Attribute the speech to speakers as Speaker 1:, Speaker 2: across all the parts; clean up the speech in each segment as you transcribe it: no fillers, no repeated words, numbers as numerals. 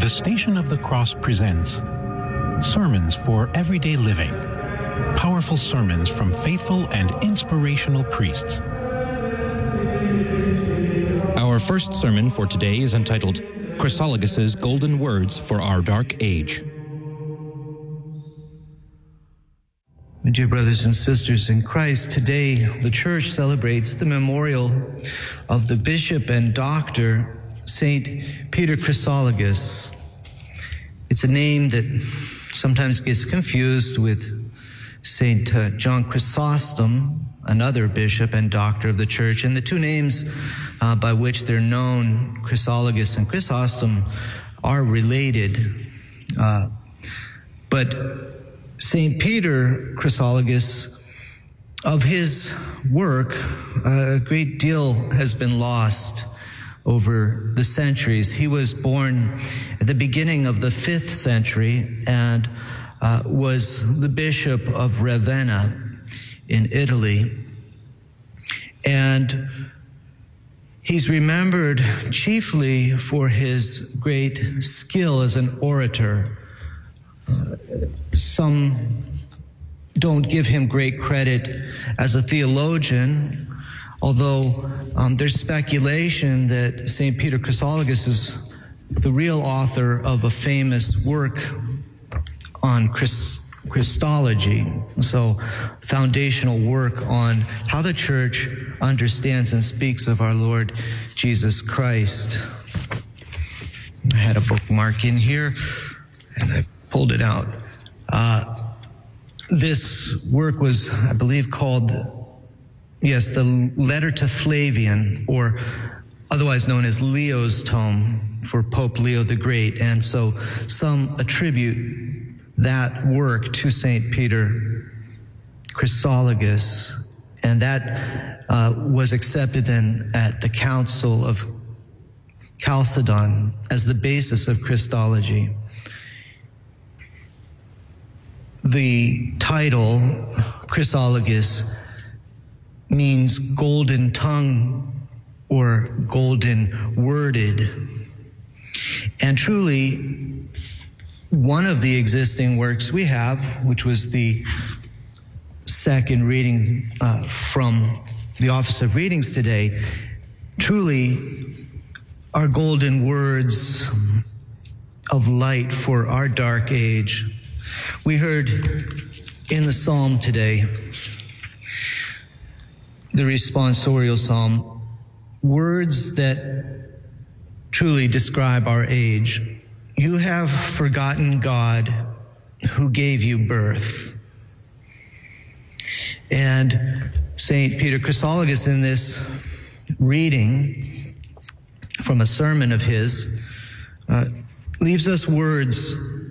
Speaker 1: The Station of the Cross presents Sermons for Everyday Living. Powerful sermons from faithful and inspirational priests.
Speaker 2: Our first sermon for today is entitled Chrysologus' Golden Words for Our Dark Age.
Speaker 3: My dear brothers and sisters in Christ, today the Church celebrates the memorial of the Bishop and Doctor, St. Peter Chrysologus. It's a name that sometimes gets confused with St. John Chrysostom, another bishop and doctor of the Church, and the two names by which they're known, Chrysologus and Chrysostom, are related. But St. Peter Chrysologus, of his work, a great deal has been lost over the centuries. He was born at the beginning of the 5th century and was the Bishop of Ravenna in Italy. And he's remembered chiefly for his great skill as an orator. Some don't give him great credit as a theologian, although there's speculation that St. Peter Chrysologus is the real author of a famous work on Christology, so foundational work on how the Church understands and speaks of our Lord Jesus Christ. I had a bookmark in here, and I pulled it out. This work was, I believe, called, the Letter to Flavian, or otherwise known as Leo's Tome for Pope Leo the Great. And so some attribute that work to St. Peter Chrysologus, and that was accepted then at the Council of Chalcedon as the basis of Christology. The title, Chrysologus, means golden tongue or golden worded. And truly, one of the existing works we have, which was the second reading from the Office of Readings today, truly are golden words of light for our dark age. We heard in the psalm today, the responsorial psalm, words that truly describe our age. You have forgotten God who gave you birth. And St. Peter Chrysologus, in this reading from a sermon of his, leaves us words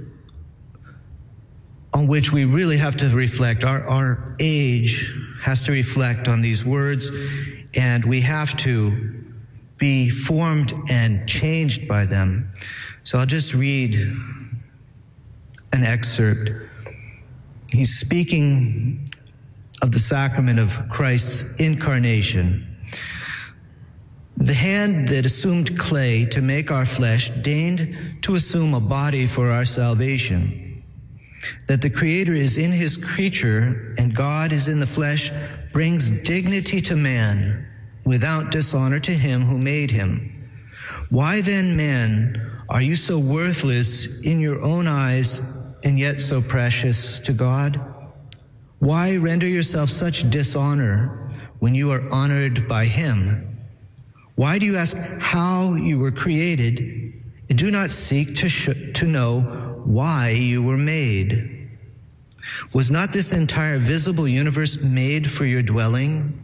Speaker 3: on which we really have to reflect. Our age has to reflect on these words, and we have to be formed and changed by them. So I'll just read an excerpt. He's speaking of the sacrament of Christ's incarnation. The hand that assumed clay to make our flesh deigned to assume a body for our salvation. That the Creator is in his creature and God is in the flesh brings dignity to man without dishonor to him who made him. Why then, man, are you so worthless in your own eyes and yet so precious to God? Why render yourself such dishonor when you are honored by him? Why do you ask how you were created and do not seek to know why you were made? Was not this entire visible universe made for your dwelling?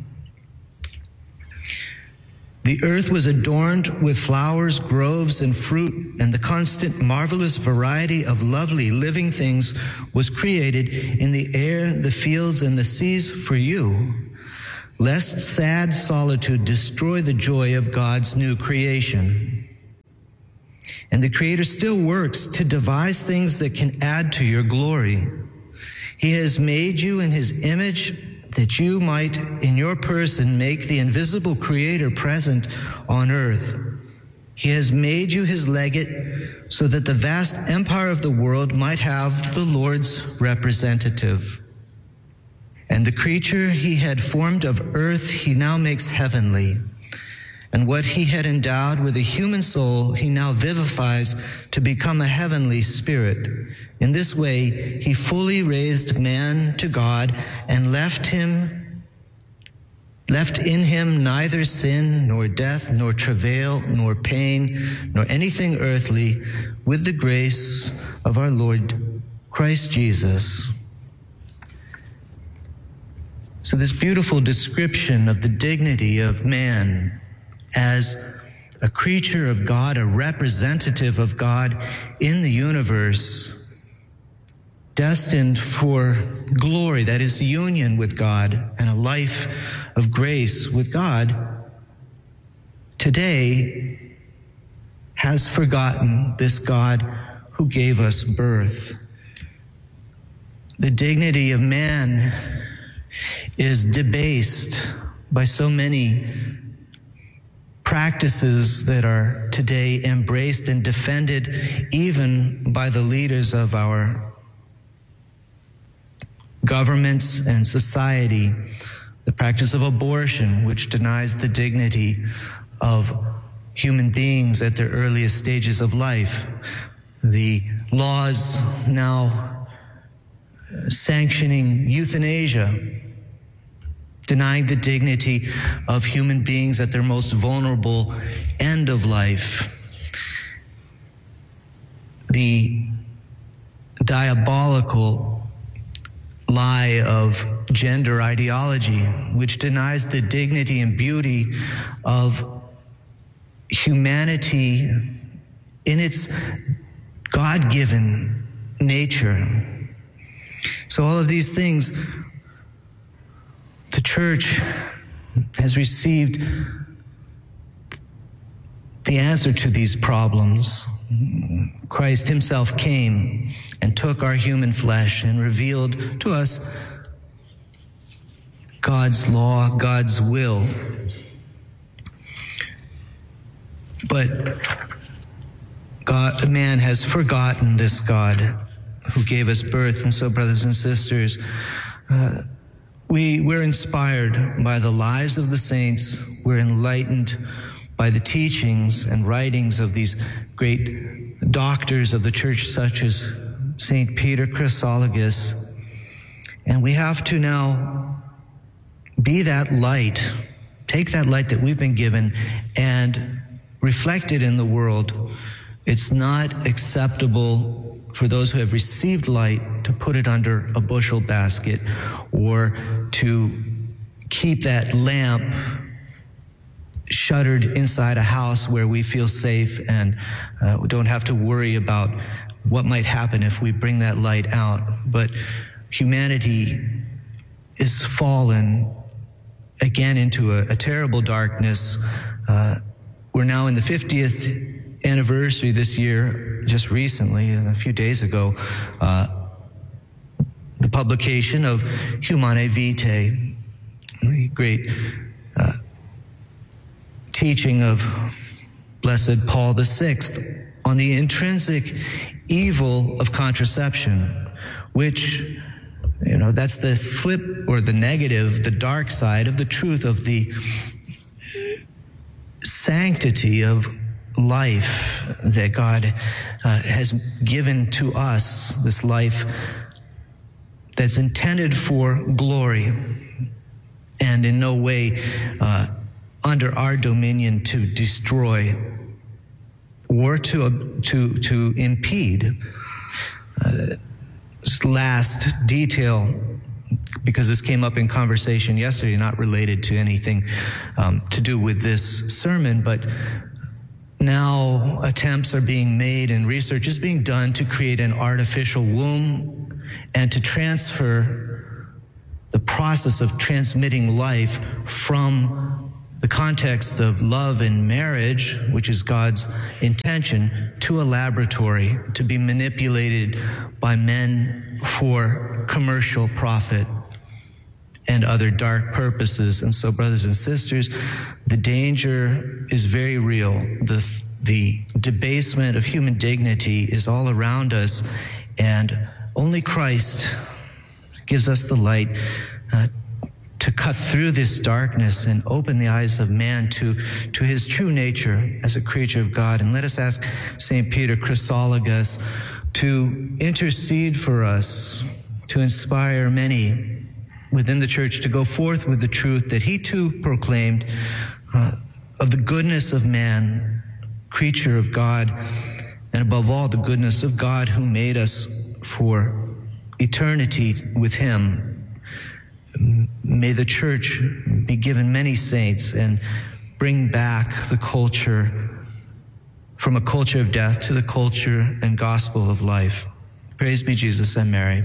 Speaker 3: The earth was adorned with flowers, groves, and fruit, and the constant, marvelous variety of lovely living things was created in the air, the fields, and the seas for you, lest sad solitude destroy the joy of God's new creation. And the Creator still works to devise things that can add to your glory. He has made you in his image that you might, in your person, make the invisible Creator present on earth. He has made you his legate so that the vast empire of the world might have the Lord's representative. And the creature he had formed of earth, he now makes heavenly. And what he had endowed with a human soul, he now vivifies to become a heavenly spirit. In this way, he fully raised man to God and left in him neither sin, nor death, nor travail, nor pain, nor anything earthly, with the grace of our Lord Christ Jesus. So this beautiful description of the dignity of man as a creature of God, a representative of God in the universe, destined for glory, that is union with God and a life of grace with God, today has forgotten this God who gave us birth. The dignity of man is debased by so many practices that are today embraced and defended even by the leaders of our governments and society. The practice of abortion, which denies the dignity of human beings at their earliest stages of life. The laws now sanctioning euthanasia, denying the dignity of human beings at their most vulnerable end of life. The diabolical lie of gender ideology, which denies the dignity and beauty of humanity in its God-given nature. So all of these things, the church has received the answer to these problems. Christ himself came and took our human flesh and revealed to us God's law, God's will. But man has forgotten this God who gave us birth. And so, brothers and sisters, we're inspired by the lives of the saints. We're enlightened by the teachings and writings of these great doctors of the church, such as St. Peter Chrysologus. And we have to now be that light, take that light that we've been given and reflect it in the world. It's not acceptable for those who have received light to put it under a bushel basket or to keep that lamp shuttered inside a house where we feel safe and we don't have to worry about what might happen if we bring that light out. But humanity is fallen again into a terrible darkness. We're now in the 50th anniversary this year, just recently, a few days ago, the publication of Humanae Vitae, the great teaching of Blessed Paul VI on the intrinsic evil of contraception, which, that's the flip or the negative, the dark side of the truth of the sanctity of life that God has given to us, this life that's intended for glory and in no way under our dominion to destroy or to impede. This last detail, because this came up in conversation yesterday, not related to anything to do with this sermon, but now attempts are being made and research is being done to create an artificial womb and to transfer the process of transmitting life from the context of love and marriage, which is God's intention, to a laboratory to be manipulated by men for commercial profit and other dark purposes. And so, brothers and sisters, the danger is very real. the debasement of human dignity is all around us, and only Christ gives us the light to cut through this darkness and open the eyes of man to his true nature as a creature of God. And let us ask St. Peter Chrysologus to intercede for us, to inspire many within the church to go forth with the truth that he too proclaimed of the goodness of man, creature of God, and above all, the goodness of God who made us for eternity with him. May the church be given many saints and bring back the culture from a culture of death to the culture and gospel of life. Praise be Jesus and Mary.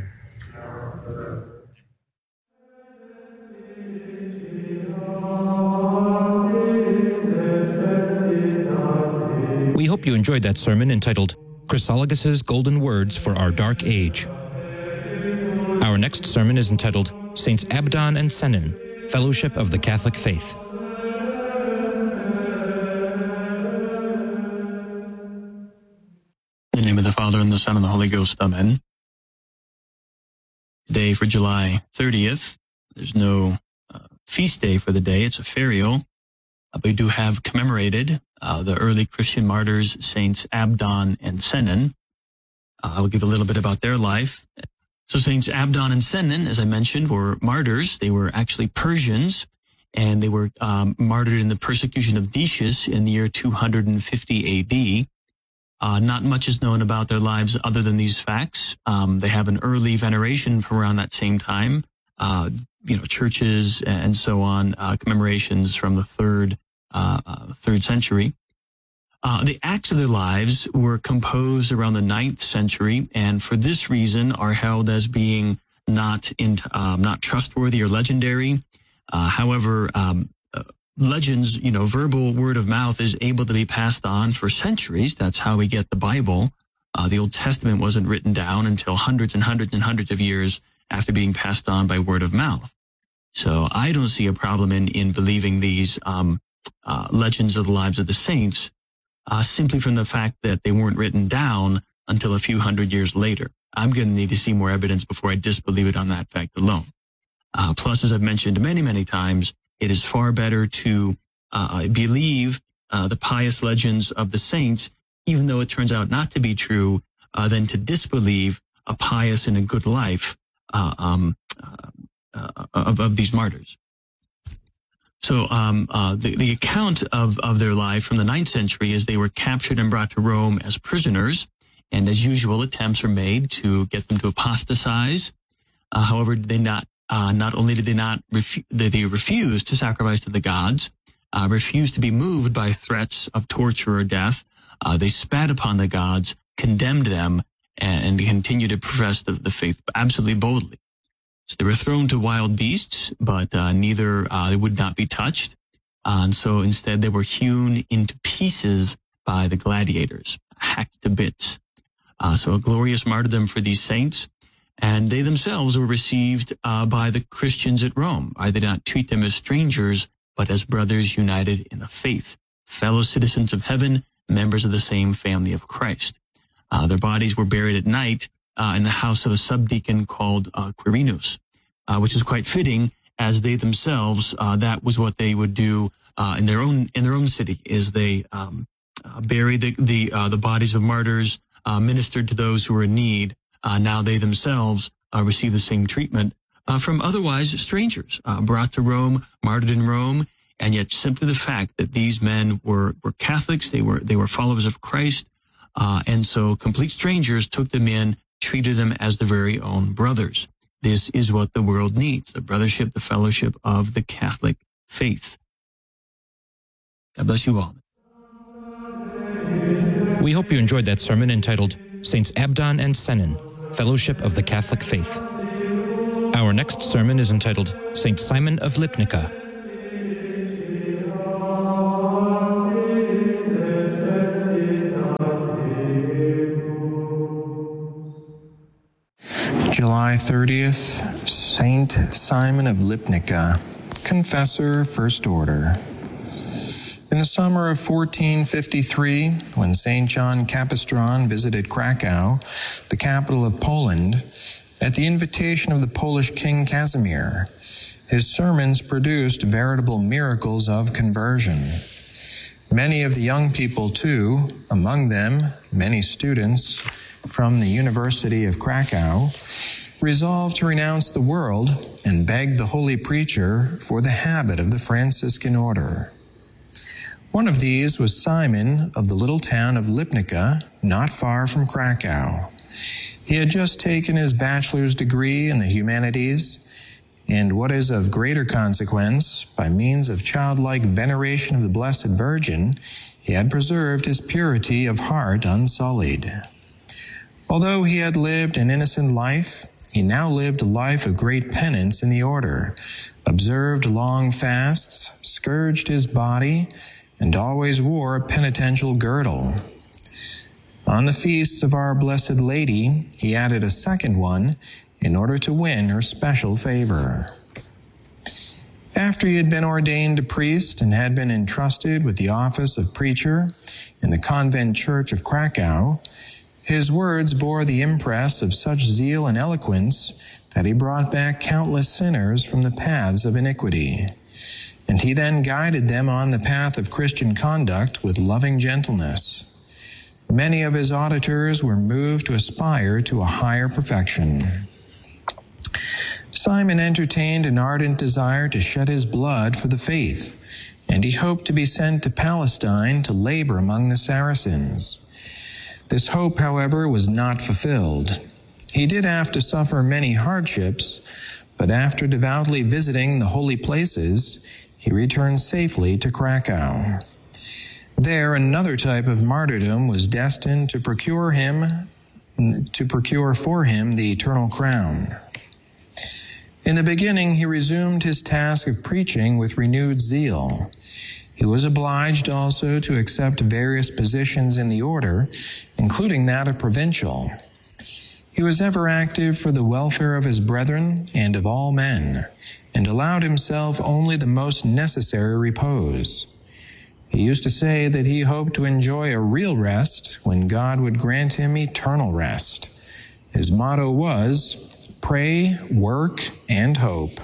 Speaker 2: We hope you enjoyed that sermon entitled Chrysologus' Golden Words for Our Dark Age. Our next sermon is entitled Saints Abdon and Sennen, Fellowship of the Catholic Faith.
Speaker 4: In the name of the Father, and the Son, and the Holy Ghost, Amen. Today for July 30th, there's no feast day for the day, it's a ferial. But we do have commemorated the early Christian martyrs, Saints Abdon and Sennen. I'll give a little bit about their life. So Saints Abdon and Sennen, as I mentioned, were martyrs. They were actually Persians, and they were martyred in the persecution of Decius in the year 250 AD. Not much is known about their lives other than these facts. They have an early veneration from around that same time. Churches and so on, commemorations from the third century. The acts of their lives were composed around the 9th century, and for this reason are held as being not trustworthy or legendary. However, legends, verbal word of mouth is able to be passed on for centuries. That's how we get the Bible. The Old Testament wasn't written down until hundreds and hundreds and hundreds of years after being passed on by word of mouth. So I don't see a problem in believing these legends of the lives of the saints, simply from the fact that they weren't written down until a few hundred years later. I'm going to need to see more evidence before I disbelieve it on that fact alone. Plus, as I've mentioned many, many times, it is far better to believe the pious legends of the saints, even though it turns out not to be true, than to disbelieve a pious and a good life of these martyrs. So the account of their life from the 9th century is they were captured and brought to Rome as prisoners, and as usual, attempts are made to get them to apostatize. However, not only did they refuse to sacrifice to the gods, refused to be moved by threats of torture or death. They spat upon the gods, condemned them, and continued to profess the faith absolutely boldly. So they were thrown to wild beasts, but they would not be touched. And so instead they were hewn into pieces by the gladiators, hacked to bits. So a glorious martyrdom for these saints. And they themselves were received by the Christians at Rome. I did not treat them as strangers, but as brothers united in the faith, fellow citizens of heaven, members of the same family of Christ. Their bodies were buried at night in the house of a subdeacon called Quirinus, which is quite fitting, as they themselves, that was what they would do in their own city, is they buried the bodies of martyrs, ministered to those who were in need. Now they themselves receive the same treatment from otherwise strangers, brought to Rome, martyred in Rome, and yet simply the fact that these men were Catholics, they were followers of Christ, and so complete strangers took them in, treated them as their very own brothers. This is what the world needs, the brothership, the fellowship of the Catholic faith. God bless you all.
Speaker 2: We hope you enjoyed that sermon entitled Saints Abdon and Sennen, Fellowship of the Catholic Faith. Our next sermon is entitled Saint Simon of Lipnica.
Speaker 5: July 30th, Saint Simon of Lipnica, Confessor, First Order. In In the summer of 1453, when St. John Capistran visited Krakow, the capital of Poland, at the invitation of the Polish King Casimir, his sermons produced veritable miracles of conversion. Many of the young people, too, among them many students from the University of Krakow, resolved to renounce the world and begged the holy preacher for the habit of the Franciscan order. One of these was Simon of the little town of Lipnica, not far from Krakow. He had just taken his bachelor's degree in the humanities, and what is of greater consequence, by means of childlike veneration of the Blessed Virgin, he had preserved his purity of heart unsullied. Although he had lived an innocent life, he now lived a life of great penance in the order, observed long fasts, scourged his body, and always wore a penitential girdle. On the feasts of Our Blessed Lady, he added a second one in order to win her special favor. After he had been ordained a priest and had been entrusted with the office of preacher in the convent church of Krakow, his words bore the impress of such zeal and eloquence that he brought back countless sinners from the paths of iniquity. And he then guided them on the path of Christian conduct with loving gentleness. Many of his auditors were moved to aspire to a higher perfection. Simon entertained an ardent desire to shed his blood for the faith, and he hoped to be sent to Palestine to labor among the Saracens. This hope, however, was not fulfilled. He did have to suffer many hardships, but after devoutly visiting the holy places, he returned safely to Krakow. There, another type of martyrdom was destined to procure for him the eternal crown. In the beginning, he resumed his task of preaching with renewed zeal. He was obliged also to accept various positions in the order, including that of provincial. He was ever active for the welfare of his brethren and of all men, and allowed himself only the most necessary repose. He used to say that he hoped to enjoy a real rest when God would grant him eternal rest. His motto was, pray, work, and hope.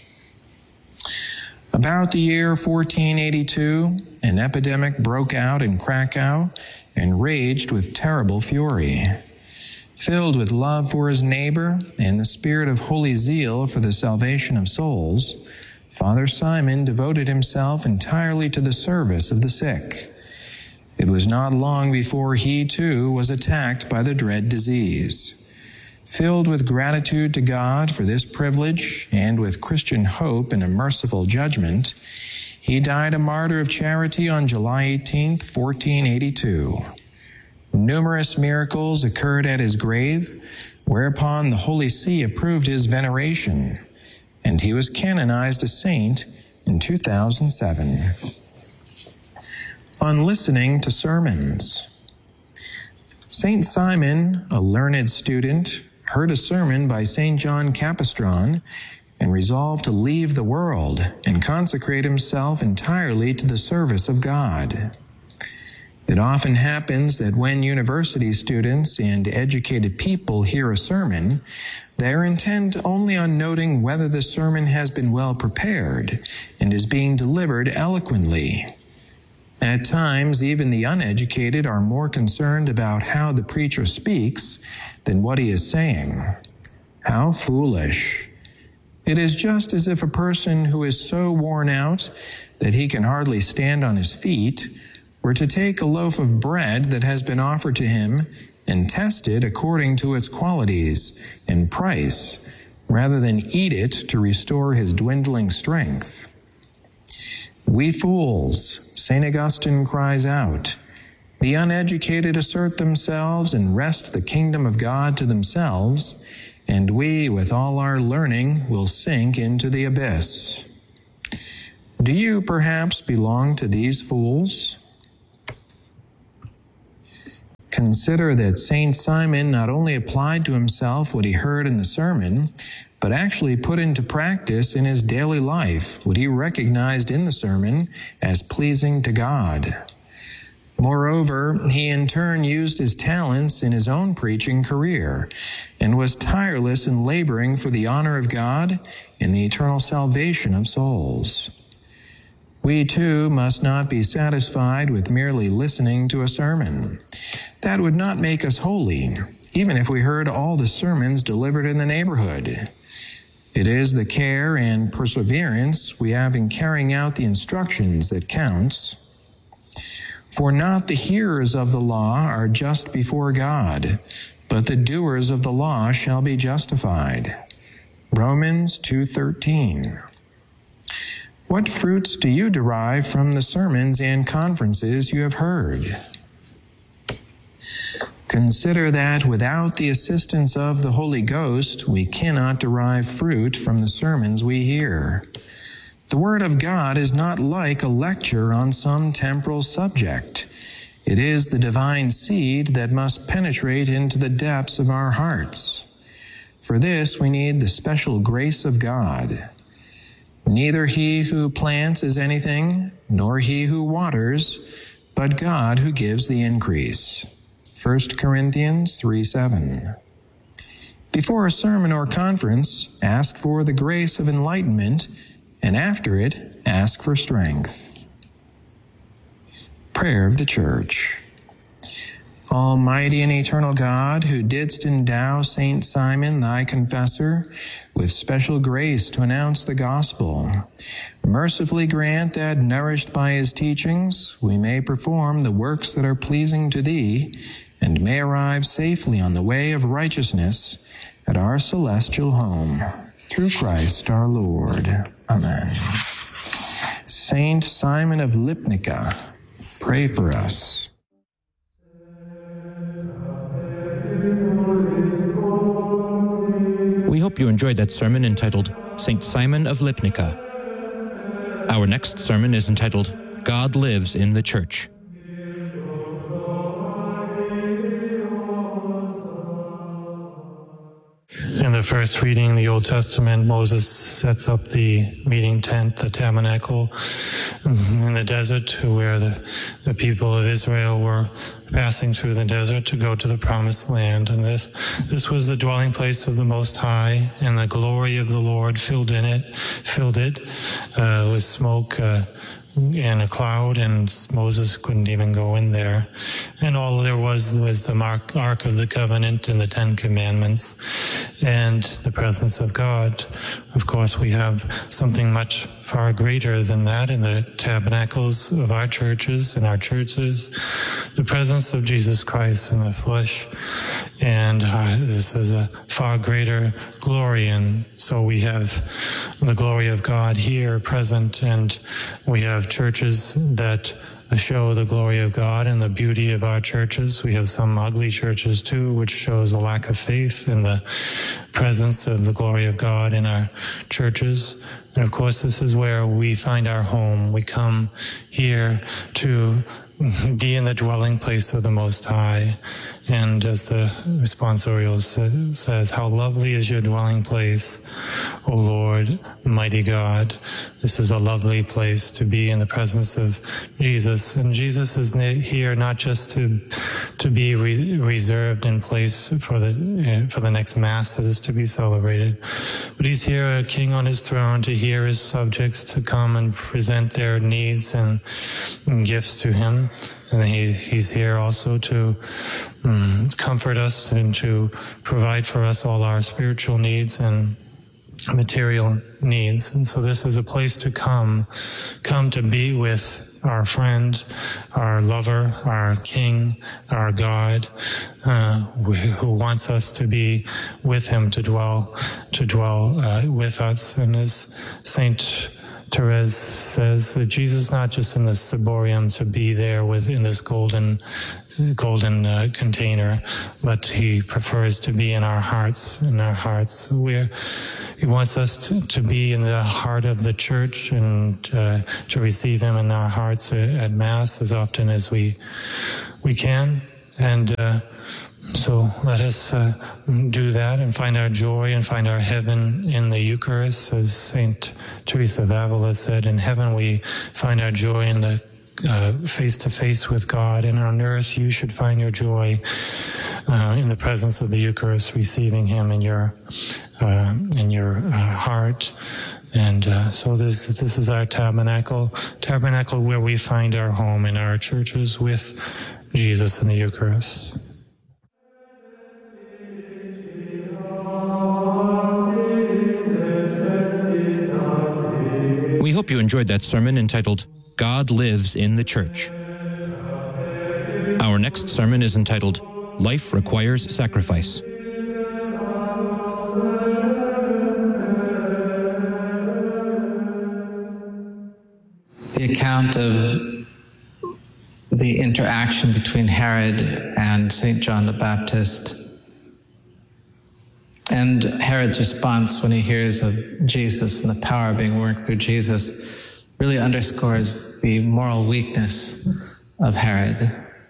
Speaker 5: About the year 1482, an epidemic broke out in Krakow and raged with terrible fury. Filled with love for his neighbor and the spirit of holy zeal for the salvation of souls, Father Simon devoted himself entirely to the service of the sick. It was not long before he, too, was attacked by the dread disease. Filled with gratitude to God for this privilege and with Christian hope in a merciful judgment, he died a martyr of charity on July 18, 1482. Numerous miracles occurred at his grave, whereupon the Holy See approved his veneration, and he was canonized a saint in 2007. On listening to sermons. St. Simon, a learned student, heard a sermon by St. John Capistran and resolved to leave the world and consecrate himself entirely to the service of God. It often happens that when university students and educated people hear a sermon, they are intent only on noting whether the sermon has been well prepared and is being delivered eloquently. At times, even the uneducated are more concerned about how the preacher speaks than what he is saying. How foolish. It is just as if a person who is so worn out that he can hardly stand on his feet were to take a loaf of bread that has been offered to him and test it according to its qualities and price, rather than eat it to restore his dwindling strength. We fools, St. Augustine cries out, the uneducated assert themselves and wrest the kingdom of God to themselves, and we, with all our learning, will sink into the abyss. Do you perhaps belong to these fools? Consider that St. Simon not only applied to himself what he heard in the sermon, but actually put into practice in his daily life what he recognized in the sermon as pleasing to God. Moreover, he in turn used his talents in his own preaching career and was tireless in laboring for the honor of God and the eternal salvation of souls. We too must not be satisfied with merely listening to a sermon. That would not make us holy, even if we heard all the sermons delivered in the neighborhood. It is the care and perseverance we have in carrying out the instructions that counts. For not the hearers of the law are just before God, but the doers of the law shall be justified. Romans 2:13. What fruits do you derive from the sermons and conferences you have heard? Consider that without the assistance of the Holy Ghost, we cannot derive fruit from the sermons we hear. The Word of God is not like a lecture on some temporal subject. It is the divine seed that must penetrate into the depths of our hearts. For this, we need the special grace of God. Neither he who plants is anything, nor he who waters, but God who gives the increase. 1 Corinthians 3:7. Before a sermon or conference, ask for the grace of enlightenment, and after it, ask for strength. Prayer of the Church. Almighty and eternal God, who didst endow Saint Simon, thy confessor, with special grace to announce the gospel, mercifully grant that, nourished by his teachings, we may perform the works that are pleasing to thee, and may arrive safely on the way of righteousness at our celestial home. Through Christ our Lord. Amen. Saint Simon of Lipnica, pray for us.
Speaker 2: We hope you enjoyed that sermon entitled St. Simon of Lipnica. Our next sermon is entitled God Lives in the Church.
Speaker 6: In the first reading in the Old Testament, Moses sets up the meeting tent, the tabernacle, in the desert where the people of Israel were passing through the desert to go to the promised land. And this was the dwelling place of the Most High, and the glory of the Lord filled it with smoke and a cloud, and Moses couldn't even go in there. And all there was the Ark of the Covenant and the Ten Commandments and the presence of God. Of course, we have something much far greater than that in the tabernacles of our churches and our churches, the presence of Jesus Christ in the flesh. And this is a far greater glory. And so we have the glory of God here present, and we have churches that show the glory of God and the beauty of our churches. We have some ugly churches too, which shows a lack of faith in the presence of the glory of God in our churches. And of course, this is where we find our home. We come here to be in the dwelling place of the Most High. And as the responsorial says, how lovely is your dwelling place, O Lord, mighty God. This is a lovely place to be in the presence of Jesus. And Jesus is here not just to be reserved in place for the next Mass that is to be celebrated, but he's here, a king on his throne, to hear his subjects to come and present their needs and gifts to him. And he's here also to comfort us and to provide for us all our spiritual needs and material needs. And so this is a place to come to be with our friend, our lover, our King, our God, who wants us to be with him, to dwell with us. And as Saint Therese says, that Jesus is not just in the ciborium to be there within this golden container, but he prefers to be in our hearts. He wants us to be in the heart of the church and to receive him in our hearts at Mass as often as we can. And So let us do that and find our joy and find our heaven in the Eucharist. As St. Teresa of Avila said, in heaven we find our joy in the face-to-face with God, and on earth you should find your joy in the presence of the Eucharist, receiving Him in your heart. And so this is our tabernacle where we find our home in our churches with Jesus in the Eucharist.
Speaker 2: We hope you enjoyed that sermon entitled, God Lives in the Church. Our next sermon is entitled, Life Requires Sacrifice.
Speaker 7: The account of the interaction between Herod and St. John the Baptist, and Herod's response when he hears of Jesus and the power being worked through Jesus, really underscores the moral weakness of Herod.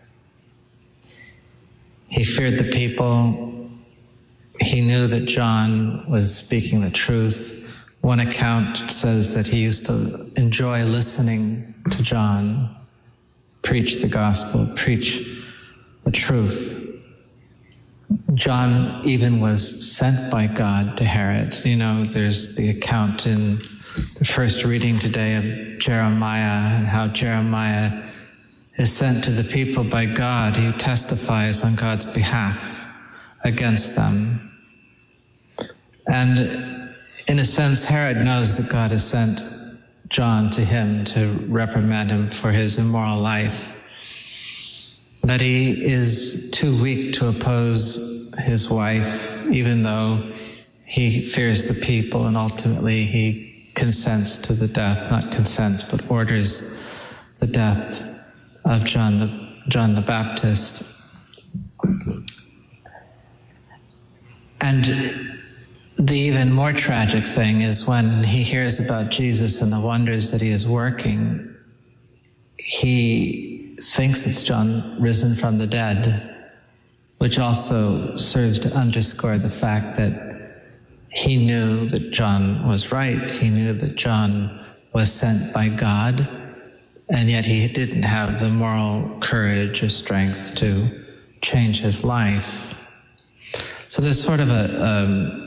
Speaker 7: He feared the people. He knew that John was speaking the truth. One account says that he used to enjoy listening to John preach the gospel, preach the truth. John even was sent by God to Herod. You know, there's the account in the first reading today of Jeremiah, and how Jeremiah is sent to the people by God. He testifies on God's behalf against them. And in a sense, Herod knows that God has sent John to him to reprimand him for his immoral life. But he is too weak to oppose his wife, even though he fears the people, and ultimately he consents to the death, not consents, but orders the death of John the Baptist. And the even more tragic thing is when he hears about Jesus and the wonders that he is working, he thinks it's John risen from the dead, which also serves to underscore the fact that he knew that John was right. He knew that John was sent by God, and yet he didn't have the moral courage or strength to change his life. So there's sort of a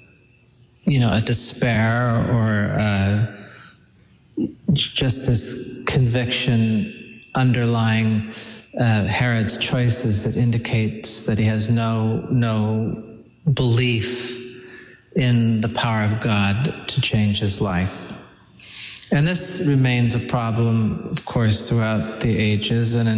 Speaker 7: despair, or just this conviction underlying Herod's choices that indicates that he has no belief in the power of God to change his life. And this remains a problem, of course, throughout the ages and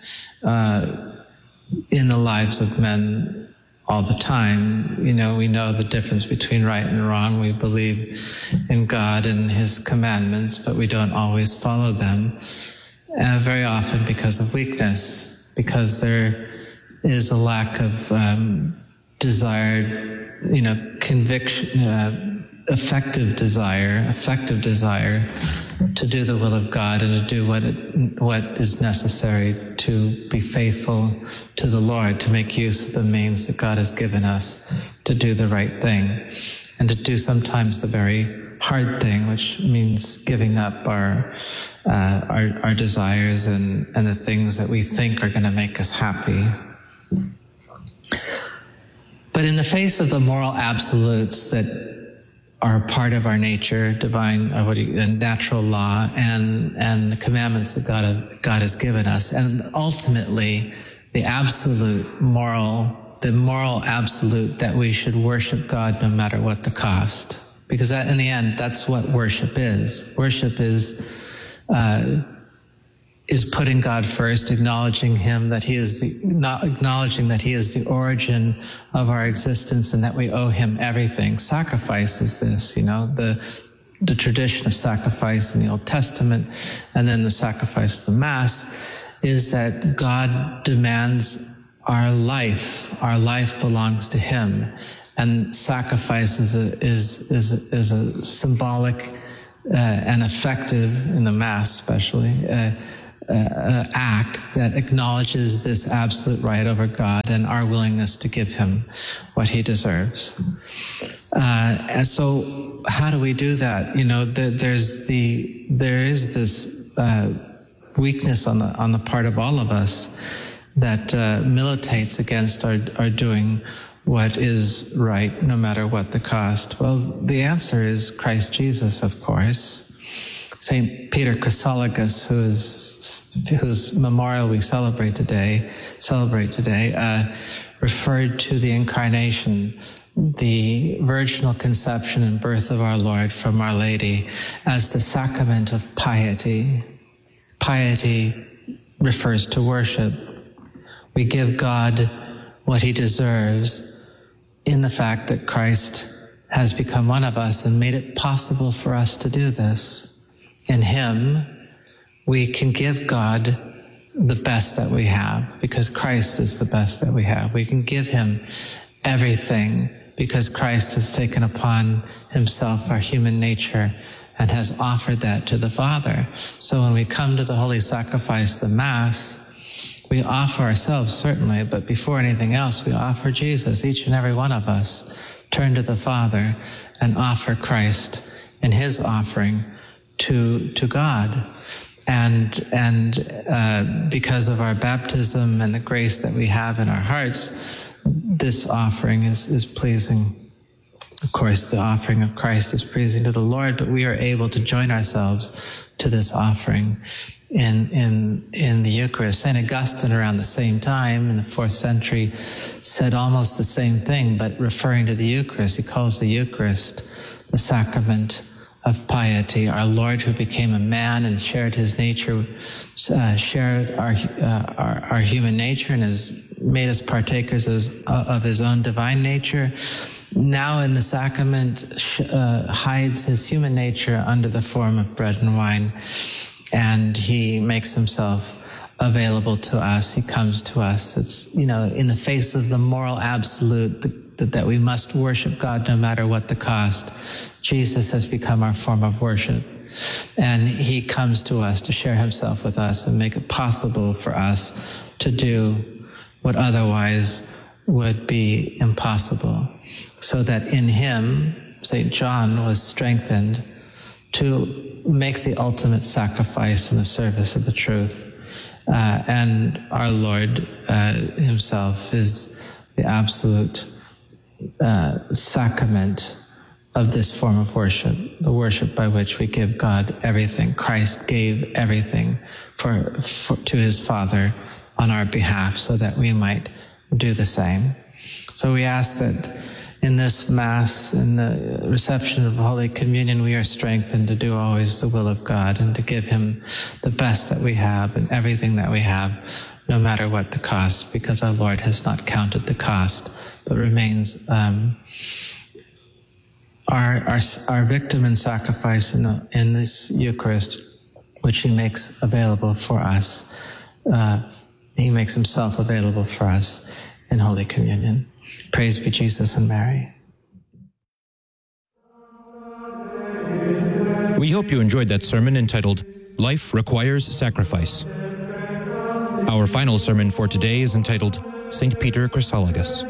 Speaker 7: in the lives of men all the time. You know, we know the difference between right and wrong. We believe in God and His commandments, but we don't always follow them, very often because of weakness, because there is a lack of desired, conviction, effective desire to do the will of God and to do what is necessary to be faithful to the Lord, to make use of the means that God has given us to do the right thing, and to do sometimes the very hard thing, which means giving up our desires and the things that we think are going to make us happy. But in the face of the moral absolutes that are part of our nature, divine, and natural law, and the commandments that God has given us, and ultimately the moral absolute that we should worship God no matter what the cost. Because that, in the end, that's what worship is. Worship is putting God first, acknowledging that He is the origin of our existence, and that we owe Him everything. Sacrifice is this, the tradition of sacrifice in the Old Testament, and then the sacrifice of the Mass, is that God demands our life. Our life belongs to Him, and sacrifice is a symbolic and effective, in the Mass especially, act that acknowledges this absolute right over God and our willingness to give him what he deserves. And so how do we do that? You know, there is this weakness on the part of all of us that militates against our doing what is right, no matter what the cost. Well, the answer is Christ Jesus, of course. St. Peter Chrysologus, whose memorial we celebrate today, referred to the incarnation, the virginal conception and birth of our Lord from Our Lady, as the sacrament of piety. Piety refers to worship. We give God what he deserves in the fact that Christ has become one of us and made it possible for us to do this. In him, we can give God the best that we have because Christ is the best that we have. We can give him everything because Christ has taken upon himself our human nature and has offered that to the Father. So when we come to the holy sacrifice, the Mass, we offer ourselves, certainly, but before anything else, we offer Jesus. Each and every one of us turn to the Father and offer Christ in his offering to God. And because of our baptism and the grace that we have in our hearts, this offering is pleasing. Of course, the offering of Christ is pleasing to the Lord, but we are able to join ourselves to this offering in the Eucharist. St. Augustine, around the same time in the 4th century, said almost the same thing, but referring to the Eucharist. He calls the Eucharist the sacrament of piety. Our Lord, who became a man and shared his nature, shared our human nature and has made us partakers of his own divine nature, now in the sacrament hides his human nature under the form of bread and wine, and he makes himself available to us. He comes to us. It's, in the face of the moral absolute that we must worship God no matter what the cost, Jesus has become our form of worship. And he comes to us to share himself with us and make it possible for us to do what otherwise would be impossible. So that in him, St. John was strengthened to make the ultimate sacrifice in the service of the truth. And our Lord himself is the absolute sacrament of this form of worship, the worship by which we give God everything. Christ gave everything to his Father on our behalf so that we might do the same. So we ask that in this Mass, in the reception of Holy Communion, we are strengthened to do always the will of God and to give him the best that we have and everything that we have, no matter what the cost, because our Lord has not counted the cost, but remains our victim and sacrifice in this Eucharist, which he makes available for us. He makes himself available for us in Holy Communion. Praise be Jesus and Mary.
Speaker 2: We hope you enjoyed that sermon entitled, Life Requires Sacrifice. Our final sermon for today is entitled, St. Peter Chrysologus.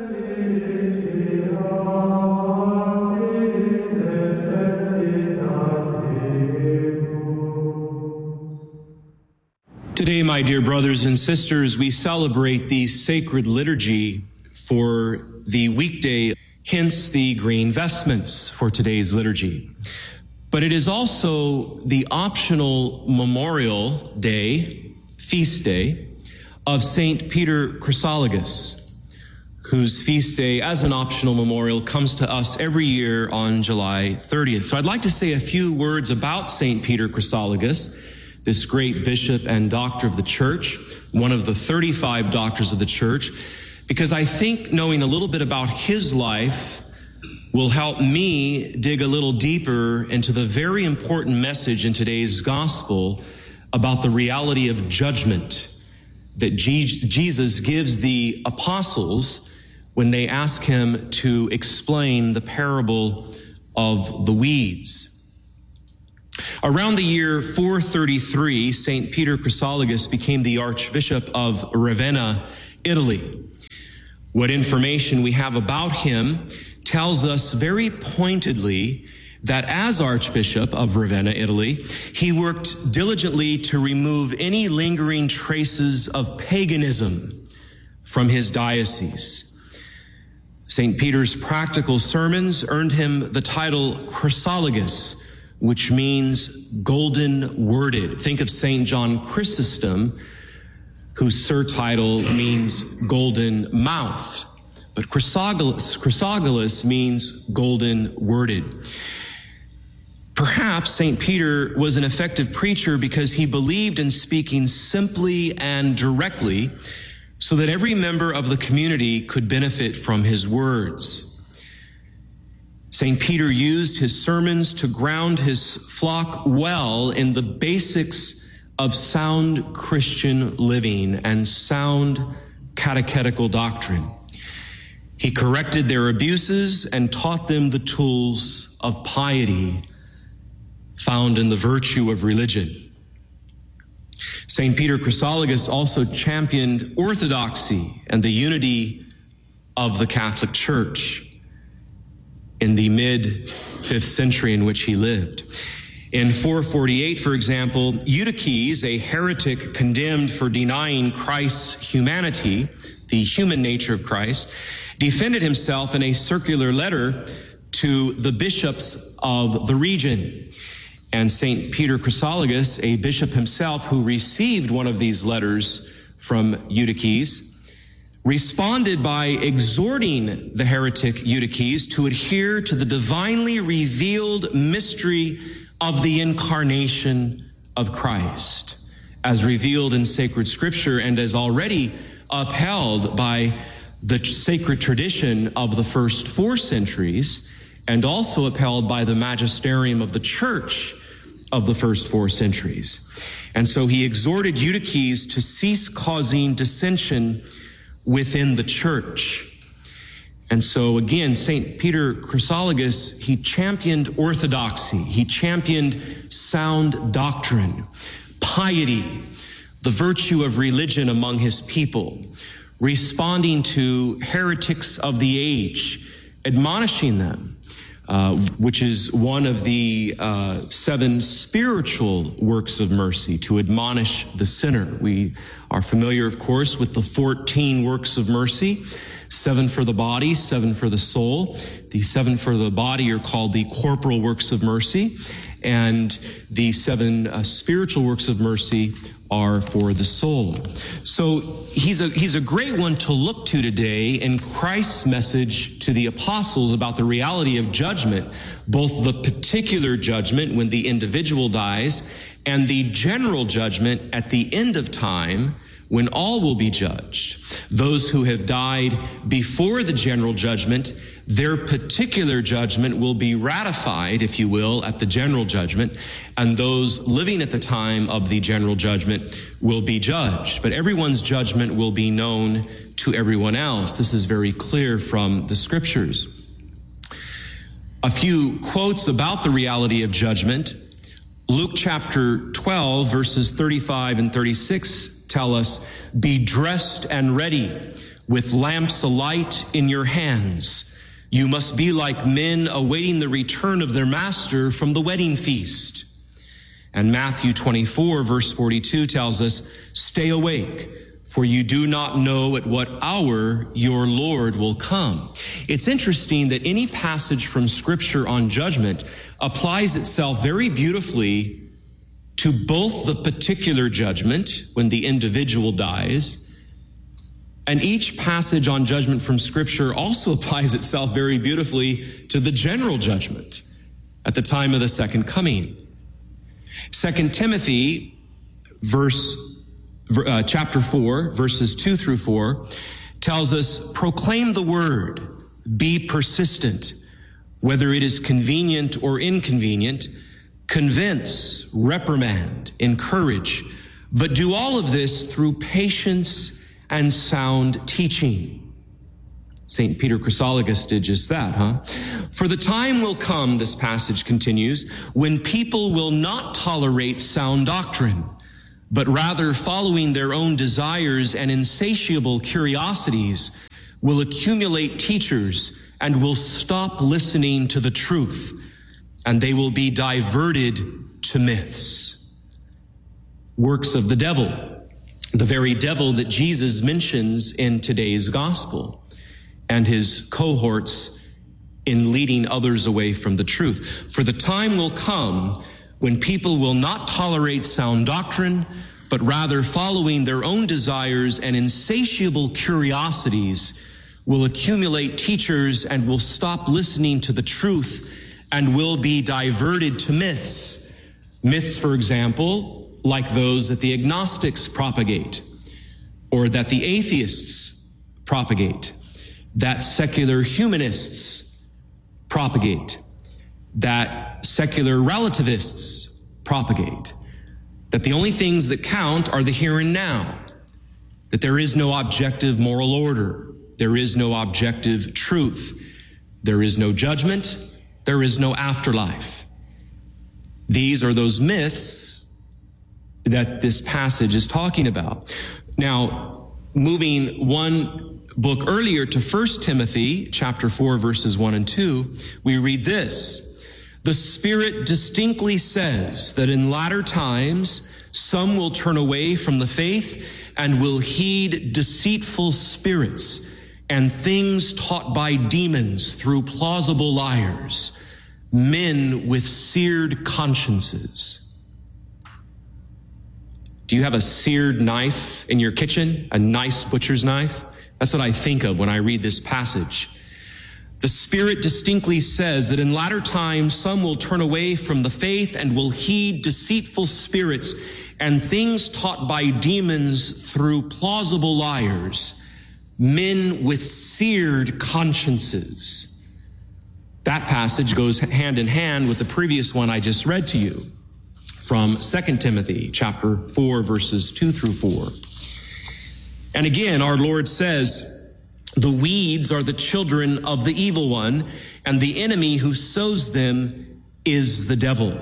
Speaker 8: Today, my dear brothers and sisters, we celebrate the sacred liturgy for the weekday, hence the green vestments for today's liturgy. But it is also the optional memorial day, feast day, of St. Peter Chrysologus, whose feast day, as an optional memorial, comes to us every year on July 30th. So I'd like to say a few words about St. Peter Chrysologus, this great bishop and doctor of the Church, one of the 35 doctors of the Church, because I think knowing a little bit about his life will help me dig a little deeper into the very important message in today's gospel about the reality of judgment that Jesus gives the apostles when they ask him to explain the parable of the weeds. Around the year 433, St. Peter Chrysologus became the Archbishop of Ravenna, Italy. What information we have about him tells us very pointedly that as Archbishop of Ravenna, Italy, he worked diligently to remove any lingering traces of paganism from his diocese. St. Peter's practical sermons earned him the title Chrysologus, which means golden worded. Think of St. John Chrysostom, whose surtitle means golden mouthed. But Chrysologus means golden worded. Perhaps St. Peter was an effective preacher because he believed in speaking simply and directly so that every member of the community could benefit from his words. St. Peter used his sermons to ground his flock well in the basics of sound Christian living and sound catechetical doctrine. He corrected their abuses and taught them the tools of piety found in the virtue of religion. St. Peter Chrysologus also championed orthodoxy and the unity of the Catholic Church in the mid-5th century in which he lived. In 448, for example, Eutyches, a heretic condemned for denying Christ's humanity, the human nature of Christ, defended himself in a circular letter to the bishops of the region. And St. Peter Chrysologus, a bishop himself who received one of these letters from Eutyches, responded by exhorting the heretic Eutyches to adhere to the divinely revealed mystery of the incarnation of Christ, as revealed in sacred scripture and as already upheld by the sacred tradition of the first 4 centuries, and also upheld by the magisterium of the church of the first 4 centuries. And so he exhorted Eutyches to cease causing dissension within the church. And so again, St. Peter Chrysologus, he championed orthodoxy, he championed sound doctrine, piety, the virtue of religion among his people, responding to heretics of the age, admonishing them, which is one of the 7 spiritual works of mercy, to admonish the sinner. We are familiar, of course, with the 14 works of mercy, 7 for the body, 7 for the soul. The 7 for the body are called the corporal works of mercy, and the 7 spiritual works of mercy are for the soul. So he's a great one to look to today in Christ's message to the apostles about the reality of judgment, both the particular judgment when the individual dies and the general judgment at the end of time when all will be judged. Those who have died before the general judgment, their particular judgment will be ratified, if you will, at the general judgment, and those living at the time of the general judgment will be judged. But everyone's judgment will be known to everyone else. This is very clear from the scriptures. A few quotes about the reality of judgment. Luke chapter 12, verses 35 and 36 tell us, "Be dressed and ready, with lamps alight in your hands. You must be like men awaiting the return of their master from the wedding feast." And Matthew 24, verse 42 tells us, "Stay awake, for you do not know at what hour your Lord will come." It's interesting that any passage from Scripture on judgment applies itself very beautifully to both the particular judgment when the individual dies, and each passage on judgment from Scripture also applies itself very beautifully to the general judgment at the time of the second coming. 2 Timothy chapter 4, verses 2 through 4, tells us, "Proclaim the word, be persistent, whether it is convenient or inconvenient, convince, reprimand, encourage, but do all of this through patience and sound teaching." St. Peter Chrysologus did just that, huh? For the time will come, this passage continues, when people will not tolerate sound doctrine, but rather following their own desires and insatiable curiosities will accumulate teachers and will stop listening to the truth, and they will be diverted to myths. Works of the devil, the very devil that Jesus mentions in today's gospel, and his cohorts in leading others away from the truth. For the time will come when people will not tolerate sound doctrine, but rather following their own desires and insatiable curiosities will accumulate teachers and will stop listening to the truth and will be diverted to myths. Myths, for example, like those that the agnostics propagate, or that the atheists propagate, that secular humanists propagate, that secular relativists propagate, that the only things that count are the here and now, that there is no objective moral order, there is no objective truth, there is no judgment, there is no afterlife. These are those myths that this passage is talking about. Now, moving one book earlier to 1 Timothy chapter 4, verses 1 and 2, we read this. The Spirit distinctly says that in latter times some will turn away from the faith and will heed deceitful spirits and things taught by demons through plausible liars, men with seared consciences. Do you have a seared knife in your kitchen? A nice butcher's knife? That's what I think of when I read this passage. The Spirit distinctly says that in latter times some will turn away from the faith and will heed deceitful spirits and things taught by demons through plausible liars, men with seared consciences. That passage goes hand in hand with the previous one I just read to you from 2 Timothy chapter 4, verses 2 through 4. And again, our Lord says, the weeds are the children of the evil one, and the enemy who sows them is the devil,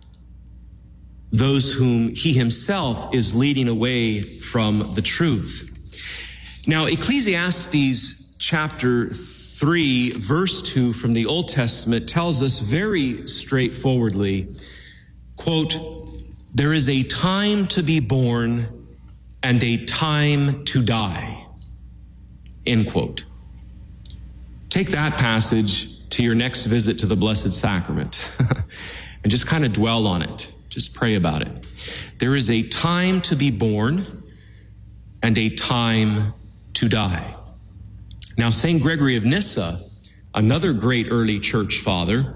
Speaker 8: those whom he himself is leading away from the truth. Now, Ecclesiastes chapter 3, verse 2 from the Old Testament tells us very straightforwardly, quote, there is a time to be born and a time to die, end quote. Take that passage to your next visit to the Blessed Sacrament and just kind of dwell on it. Just pray about it. There is a time to be born and a time to die. Now, St. Gregory of Nyssa, another great early church father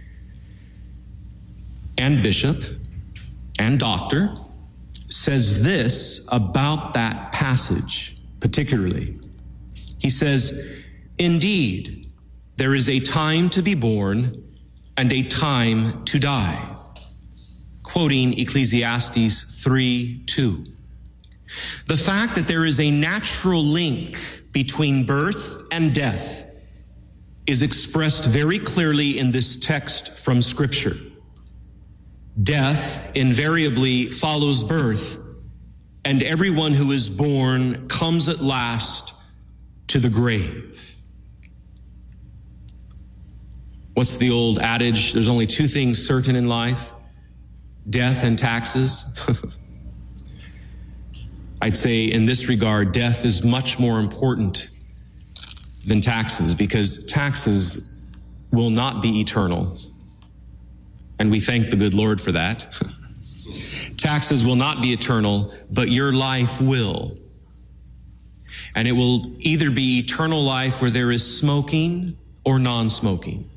Speaker 8: and bishop and doctor, says this about that passage particularly. He says, indeed, there is a time to be born and a time to die. Quoting Ecclesiastes 3:2. The fact that there is a natural link between birth and death is expressed very clearly in this text from Scripture. Death invariably follows birth, and everyone who is born comes at last to the grave. What's the old adage? There's only two things certain in life, death and taxes. I'd say in this regard, death is much more important than taxes, because taxes will not be eternal. And we thank the good Lord for that. Taxes will not be eternal, but your life will. And it will either be eternal life where there is smoking or non-smoking.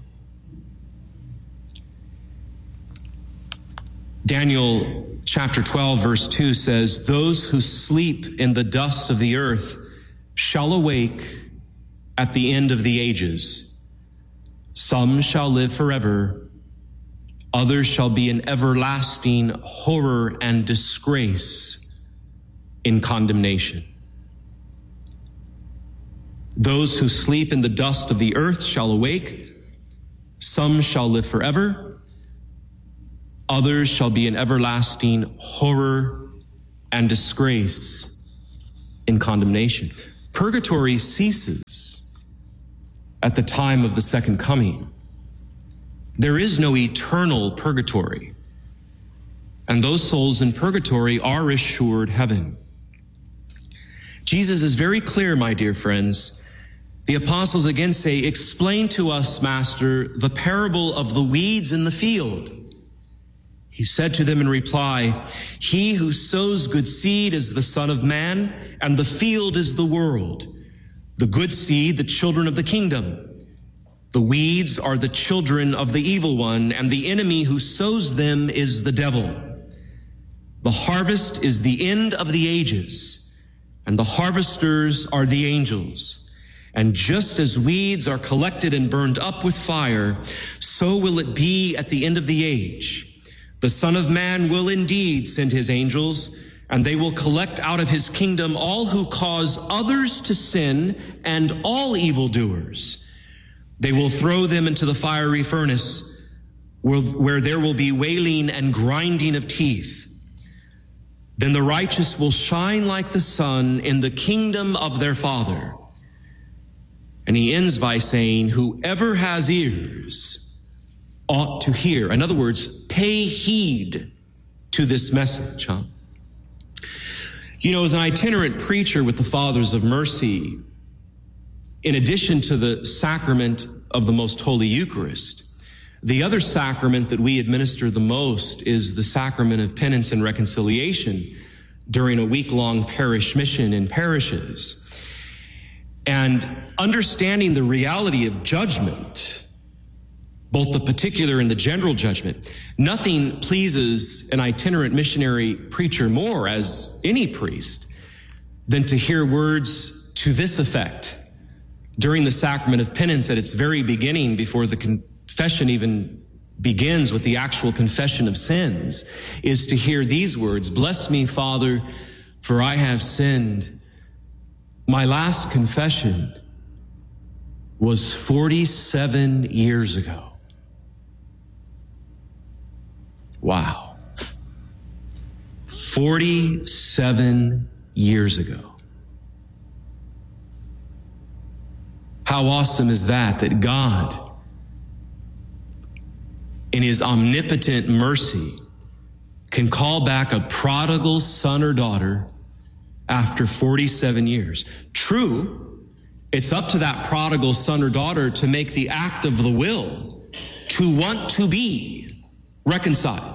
Speaker 8: Daniel chapter 12, verse 2 says, those who sleep in the dust of the earth shall awake at the end of the ages. Some shall live forever. Others shall be in everlasting horror and disgrace in condemnation. Those who sleep in the dust of the earth shall awake. Some shall live forever. Others shall be in everlasting horror and disgrace in condemnation. Purgatory ceases at the time of the second coming. There is no eternal purgatory, and those souls in purgatory are assured heaven. Jesus is very clear, my dear friends. The apostles again say, "Explain to us, Master, the parable of the weeds in the field." He said to them in reply, "He who sows good seed is the Son of Man, and the field is the world. The good seed, the children of the kingdom. The weeds are the children of the evil one, and the enemy who sows them is the devil. The harvest is the end of the ages, and the harvesters are the angels. And just as weeds are collected and burned up with fire, so will it be at the end of the age. The Son of Man will indeed send his angels, and they will collect out of his kingdom all who cause others to sin and all evildoers. They will throw them into the fiery furnace, where there will be wailing and grinding of teeth. Then the righteous will shine like the sun in the kingdom of their Father." And he ends by saying, "Whoever has ears ought to hear." In other words, pay heed to this message. You know, as an itinerant preacher with the Fathers of Mercy, in addition to the sacrament of the Most Holy Eucharist, the other sacrament that we administer the most is the sacrament of penance and reconciliation during a week-long parish mission in parishes. And understanding the reality of judgment, both the particular and the general judgment, nothing pleases an itinerant missionary preacher more, as any priest, than to hear words to this effect during the sacrament of penance at its very beginning, before the confession even begins with the actual confession of sins, is to hear these words, "Bless me, Father, for I have sinned. My last confession was 47 years ago." Wow. 47 years ago. How awesome is that God, in his omnipotent mercy, can call back a prodigal son or daughter after 47 years. True, it's up to that prodigal son or daughter to make the act of the will to want to be reconciled.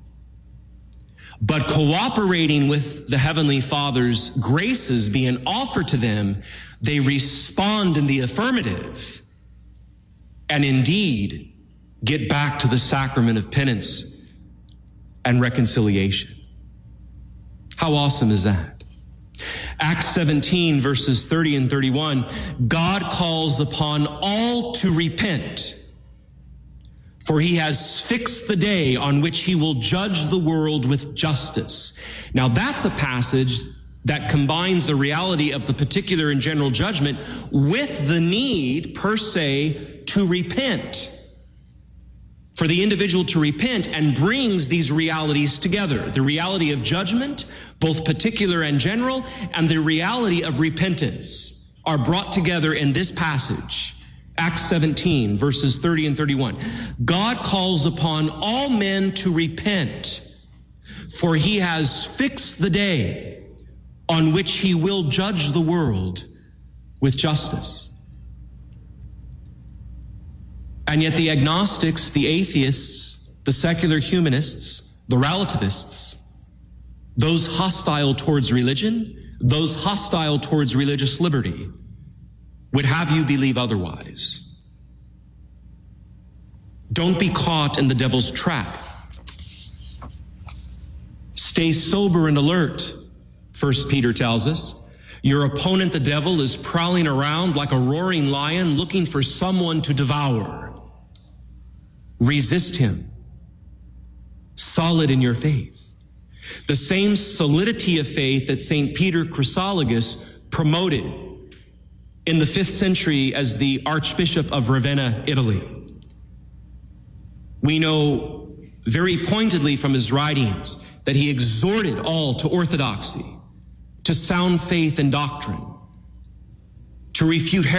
Speaker 8: But cooperating with the Heavenly Father's graces being offered to them, they respond in the affirmative and indeed get back to the sacrament of penance and reconciliation. How awesome is that? Acts 17, verses 30 and 31, God calls upon all to repent, for he has fixed the day on which he will judge the world with justice. Now that's a passage that combines the reality of the particular and general judgment with the need, per se, to repent, for the individual to repent, and brings these realities together. The reality of judgment, both particular and general, and the reality of repentance are brought together in this passage. Acts 17, verses 30 and 31. God calls upon all men to repent, for he has fixed the day on which he will judge the world with justice. And yet the agnostics, the atheists, the secular humanists, the relativists, those hostile towards religion, those hostile towards religious liberty, would have you believe otherwise. Don't be caught in the devil's trap. Stay sober and alert, 1 Peter tells us. Your opponent, the devil, is prowling around like a roaring lion looking for someone to devour. Resist him, solid in your faith. The same solidity of faith that St. Peter Chrysologus promoted in the 5th century as the Archbishop of Ravenna, Italy. We know very pointedly from his writings that he exhorted all to orthodoxy, to sound faith and doctrine, to refute